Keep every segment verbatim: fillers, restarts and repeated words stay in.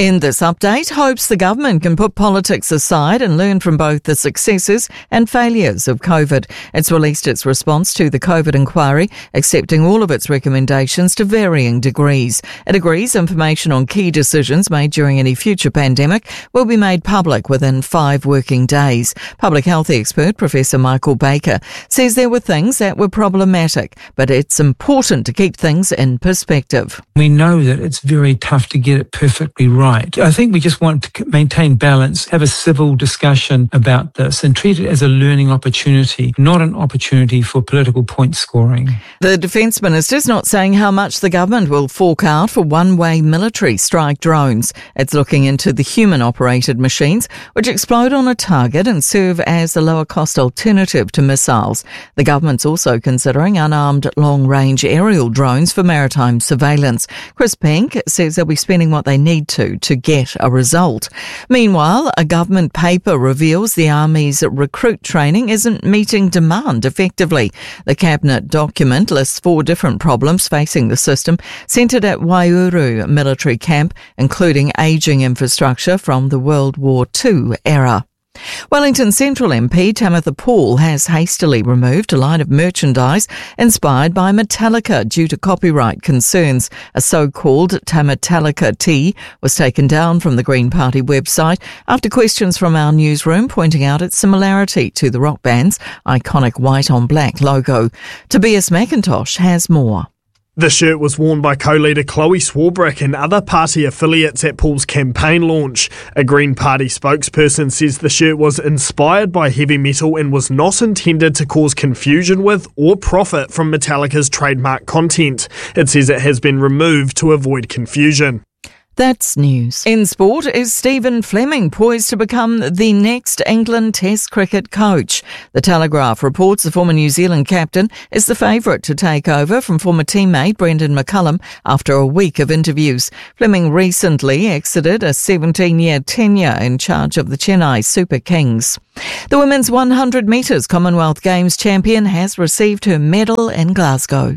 In this update, hopes the government can put politics aside and learn from both the successes and failures of COVID. It's released its response to the COVID inquiry, accepting all of its recommendations to varying degrees. It agrees information on key decisions made during any future pandemic will be made public within five working days. Public health expert Professor Michael Baker says there were things that were problematic, but it's important to keep things in perspective. We know that it's very tough to get it perfectly right. I think we just want to maintain balance, have a civil discussion about this and treat it as a learning opportunity, not an opportunity for political point scoring. The Defence Minister's not saying how much the government will fork out for one-way military strike drones. It's looking into the human-operated machines, which explode on a target and serve as a lower-cost alternative to missiles. The government's also considering unarmed long-range aerial drones for maritime surveillance. Chris Pink says they'll be spending what they need to to get a result. Meanwhile, a government paper reveals the Army's recruit training isn't meeting demand effectively. The Cabinet document lists four different problems facing the system, centred at Waiouru military camp, including ageing infrastructure from the World War Two era. Wellington Central M P Tamitha Paul has hastily removed a line of merchandise inspired by Metallica due to copyright concerns. A so-called Tamitalica tee was taken down from the Green Party website after questions from our newsroom pointing out its similarity to the rock band's iconic white-on-black logo. Tobias McIntosh has more. The shirt was worn by co-leader Chloe Swarbrick and other party affiliates at Paul's campaign launch. A Green Party spokesperson says the shirt was inspired by heavy metal and was not intended to cause confusion with or profit from Metallica's trademark content. It says it has been removed to avoid confusion. That's news. In sport, is Stephen Fleming poised to become the next England Test cricket coach? The Telegraph reports the former New Zealand captain is the favourite to take over from former teammate Brendan McCullum after a week of interviews. Fleming recently exited a seventeen-year tenure in charge of the Chennai Super Kings. The women's one hundred metres Commonwealth Games champion has received her medal in Glasgow.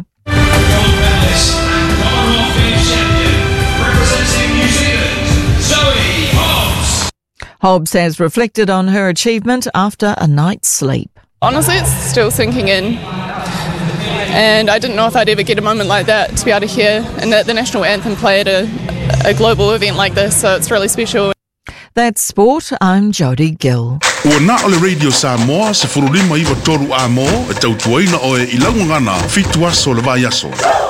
Hobbs has reflected on her achievement after a night's sleep. Honestly, it's still sinking in. And I didn't know if I'd ever get a moment like that to be able to hear and that the national anthem play at a, a global event like this, so it's really special. That's sport. I'm Jodie Gill. Ua na ole Radio Samoa se furulima iwa toru a mo e tautuaina o e ilangungana fitua so le vai aso.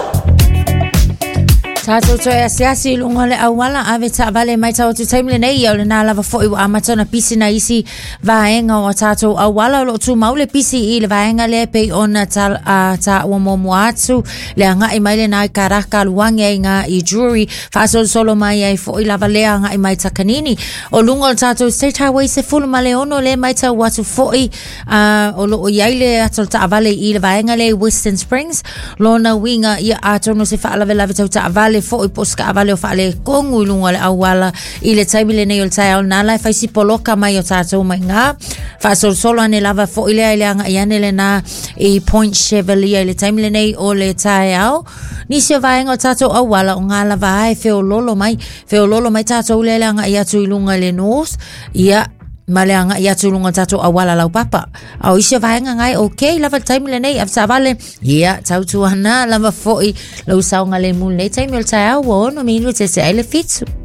Tātou toi asiasi lunga le awala ave ta vale mai tau tu taimle nei au le nā lava fo iwa amatona pisi na isi vaenga o tātou awala lo tu maule pisi i le vaenga le pe ona ta a ta ua momo atu le anga i mai le nai karaka luange ngā i jury whaasol solo mai ai fo i lava le anga i mai takanini o lunga o tātou State Highway se fulu ma le ono le mai tau watu fo i o lo o iaile atol ta vale i le vaenga le Western Springs lona winga i atono se whaalave lave tau ta vale fo i poska avale o fale kongu lunga le awala i le taimi le nei o le tai au nala e faisi poloka mai o tātou mai ngā whaasol solo ane lava fo i lea i le anga i ane le nā i Point Chevalier i le taimi le nei o le tai au nisi o vaenga o tātou awala o ngā lava ai feo lolo mai feo lolo mai tātou le le anga i atu i lunga le North ia Maleanga ia tulunga tato awala lau papa. Au isio vaenga ngai okay lava time le nei afsa vale. Ia tau tuana lava foi lau saunga le mun le time el tai au no minu te se ele fitsu.